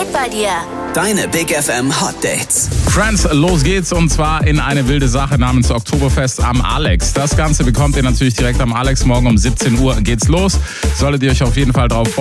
geht bei dir? Deine Big FM Hot Dates. Friends, los geht's und zwar in eine wilde Sache namens Oktoberfest am Alex. Das Ganze bekommt ihr natürlich direkt am Alex. Morgen um 17 Uhr geht's los. Solltet ihr euch auf jeden Fall drauf freuen.